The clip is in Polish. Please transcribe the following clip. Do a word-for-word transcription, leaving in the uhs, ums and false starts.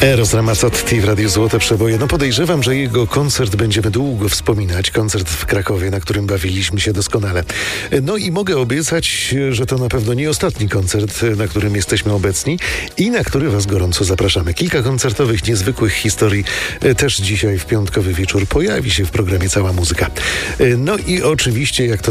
Eros Ramazzotti w Radiu Złote Przeboje. No podejrzewam, że jego koncert będziemy długo wspominać. Koncert w Krakowie, na którym bawiliśmy się doskonale. No i mogę obiecać, że to na pewno nie ostatni koncert, na którym jesteśmy obecni i na który was gorąco zapraszamy. Kilka koncertowych, niezwykłych historii też dzisiaj w piątkowy wieczór pojawi się w programie Cała Muzyka. No i oczywiście, jak to